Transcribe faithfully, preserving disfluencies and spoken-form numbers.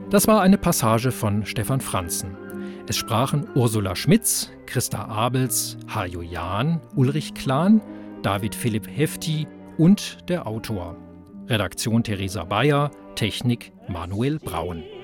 Das war eine Passage von Stefan Franzen. Es sprachen Ursula Schmitz, Christa Abels, Hajo Jahn, Ulrich Klahn, David Philipp Hefti und der Autor. Redaktion Theresa Bayer, Technik Manuel Braun.